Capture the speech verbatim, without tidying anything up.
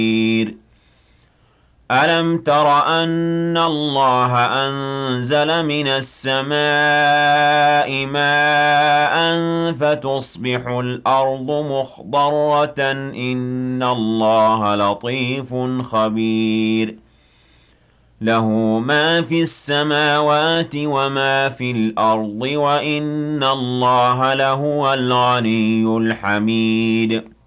أَلَمْ تَرَ أَنَّ اللَّهَ أَنزَلَ مِنَ السَّمَاءِ مَاءً فَتُصْبِحُ الْأَرْضُ مُخْضَرَّةً ۗ إِنَّ اللَّهَ لَطِيفٌ خَبِيرٌ لَهُ مَا فِي السَّمَاوَاتِ وَمَا فِي الْأَرْضِ ۗ وَإِنَّ اللَّهَ لَهُوَ الْغَنِيُّ الْحَمِيدُ